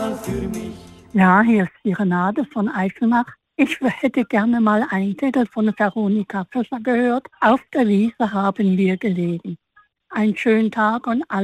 Ja, hier ist die Renate von Eisenach. Ich hätte gerne mal einen Titel von Veronika Fischer gehört. Auf der Wiese haben wir gelegen. Einen schönen Tag und alles